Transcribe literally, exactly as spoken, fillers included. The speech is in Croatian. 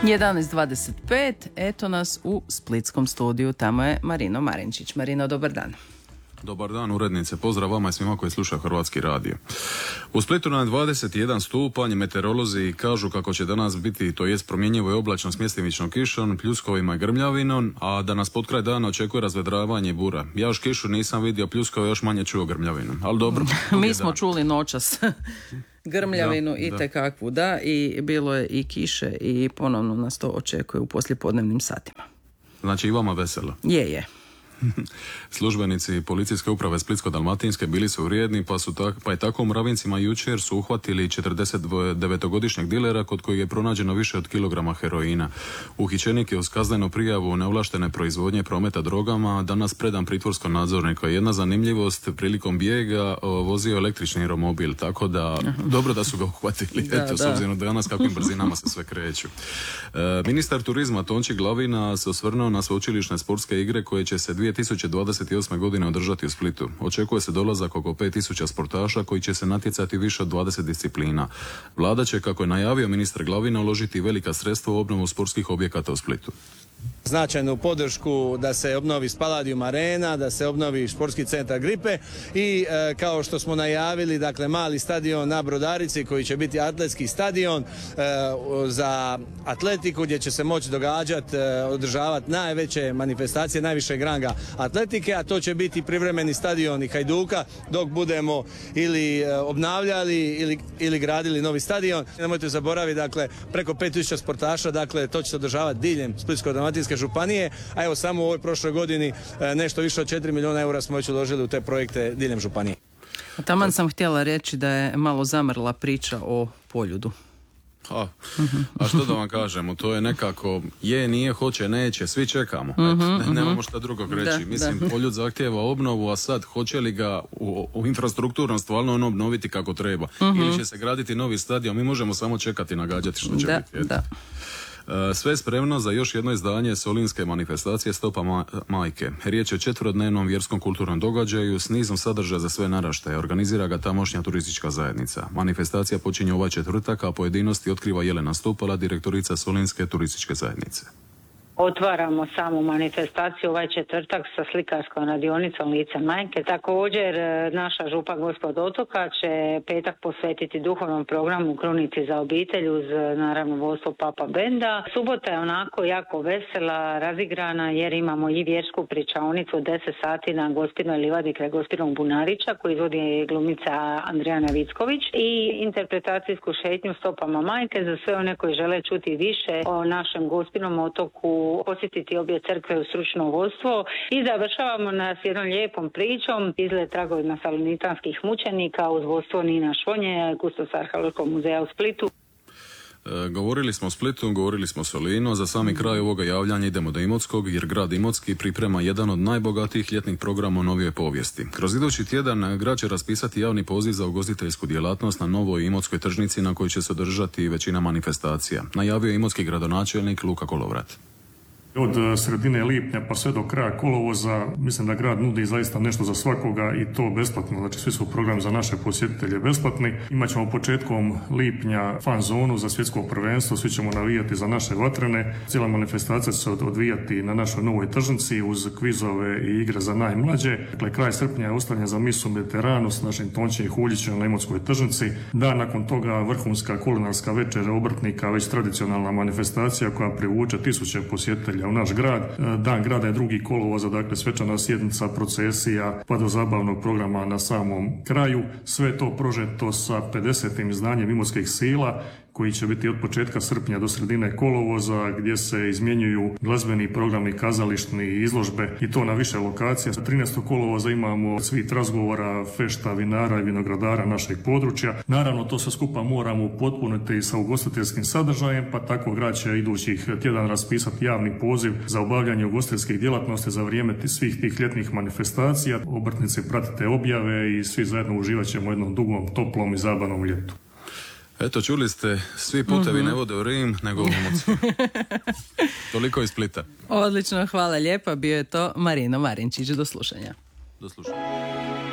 jedanaest dvadeset pet, eto nas u splitskom studiju, tamo je Marino Marinčić. Marino, dobar dan. Dobar dan, urednice. Pozdrav vama i svima koji slušaju Hrvatski radio. U Splitu na dvadeset jedan stupanj, meteorolozi kažu kako će danas biti, to jest promjenjivo i oblačno s mjestimičnom kišom, pljuskovima i grmljavinom, a da nas pod kraj dana očekuje razvedravanje i bura. Ja još kišu nisam vidio, pljuskove još manje čuo grmljavinu, ali dobro. Mi smo dan. čuli noćas grmljavinu da, i da. tekakvu, da, i bilo je i kiše i ponovno nas to očekuje u poslijepodnevnim satima. Znači i vama veselo? Je, je. Službenici policijske uprave Splitsko-dalmatinske bili su vrijedni, pa, su tak, pa je tako u Mravincima jučer su uhvatili četrdesetdevetogodišnjeg dilera kod kojeg je pronađeno više od kilograma heroina. Uhićenik je uz kaznenu prijavu neovlaštene proizvodnje prometa drogama danas predan pritvorskom nadzorniku. Jedna zanimljivost, prilikom bijega vozio električni romobil, tako da dobro da su ga uhvatili, da, eto, da. s obzirom da danas kakvim brzinama se sve kreću. E, ministar turizma Tonči Glavina se osvrnuo na sveučilišne sportske igre koje će se dvije tisuće dvadeset osme. godine održati u Splitu. Očekuje se dolazak oko pet tisuća sportaša koji će se natjecati više od dvadeset disciplina. Vlada će, kako je najavio ministar Glavina, uložiti velika sredstva u obnovu sportskih objekata u Splitu. Značajnu podršku da se obnovi Spaladium Arena, da se obnovi športski centar Gripe i e, kao što smo najavili, dakle mali stadion na Brodarici koji će biti atletski stadion e, za atletiku gdje će se moći događati, e, održavati najveće manifestacije, najvišeg ranga atletike, a to će biti privremeni stadion i Hajduka dok budemo ili e, obnavljali ili, ili gradili novi stadion. Nemojte zaboraviti, dakle, preko pet tisuća sportaša, dakle to će se održavati diljem Splitsko-dalmatinske županije, a evo samo u ovoj prošloj godini nešto više od četiri milijuna eura smo već uložili u te projekte diljem županije. A taman sam htjela reći da je malo zamrla priča o Poljudu. A, a što da vam kažemo, to je nekako je, nije, hoće, neće, svi čekamo. Uh-huh, Et, uh-huh. Nemamo šta drugog reći. Da, Mislim, da. Poljud zahtijeva obnovu, a sad hoće li ga u, u infrastrukturnom stvarno on obnoviti kako treba. Uh-huh. Ili će se graditi novi stadion, mi možemo samo čekati i nagađati što će da, biti. Et. Da. Sve je spremno za još jedno izdanje solinske manifestacije Stopa ma- majke. Riječ je o četverodnevnom vjerskom kulturnom događaju s nizom sadržaja za sve naraštaje. Organizira ga tamošnja turistička zajednica. Manifestacija počinje ovaj četvrtak, a pojedinosti otkriva Jelena Stopala, direktorica Solinske turističke zajednice. Otvaramo samu manifestaciju ovaj četvrtak sa slikarskom radionicom Lice majke. Također naša župa Gospod Otoka će petak posvetiti duhovnom programu Krunici za obitelj uz naravno vodstvo Papa Benda. Subota je onako jako vesela, razigrana jer imamo i vjersku pričaonicu od deset sati na Gospinoj livadi kraj Gospinog Bunarića koji izvodi glumica Andrijana Vicković i interpretacijsku šetnju Stopama majke za sve one koji žele čuti više o našem Gospinom otoku, posjetiti obje crkve u stručno vodstvo i završavamo nas jednom lijepom pričom izgled tragovima salonitanskih mučenika uz vodstvo Nina Švonje, kustos Arheološkog muzeja u Splitu. E, govorili smo o Splitu, govorili smo o Solinu, za sami kraj ovoga javljanja idemo do Imotskog jer grad Imotski priprema jedan od najbogatijih ljetnih programa u novijoj povijesti. Kroz idući tjedan grad će raspisati javni poziv za ugostiteljsku djelatnost na novoj Imotskoj tržnici na kojoj će se održati većina manifestacija. Najavio je imotski gradonačelnik Luka Kolovrat. Od sredine lipnja pa sve do kraja kolovoza mislim da grad nudi zaista nešto za svakoga i to besplatno. Znači svi su programi za naše posjetitelje besplatni. Imaćemo početkom lipnja fan zonu za svjetsko prvenstvo, svi ćemo navijati za naše vatrene. Cijela manifestacija će se odvijati na našoj novoj tržnici uz kvizove i igre za najmlađe. Dakle, kraj srpnja je ostavljen za misu Mediteranu s našim Tončijem i Huljićem na Imotskoj tržnici. Dan nakon toga vrhunska kulinarska večer obrtnika, već tradicionalna manifestacija koja privuče tisuće posjetitelja u naš grad. Dan grada je drugi kolovoza, dakle svečana sjednica, procesija, pa do zabavnog programa na samom kraju. Sve to prožeto sa pedesetim izdanjem Imotskih sila koji će biti od početka srpnja do sredine kolovoza gdje se izmjenjuju glazbeni programi, kazališni izložbe i to na više lokacija. trinaestog kolovoza imamo svit razgovora, fešta, vinara i vinogradara našeg područja. Naravno to sve skupa moramo potpuniti sa ugostiteljskim sadržajem, pa tako grad će idućih tjedan raspisati javni poziv za obavljanje ugostiteljskih djelatnosti za vrijeme svih tih ljetnih manifestacija. Obrtnici pratite objave i svi zajedno uživat ćemo u jednom dugom, toplom i zabavnom ljetu. Eto, čuli ste, svi putevi mm-hmm. ne vode u Rim, nego u Imotski. Toliko iz Splita. Odlično, hvala lijepa. Bio je to Marino Marinčić. Do slušanja. Do slušanja.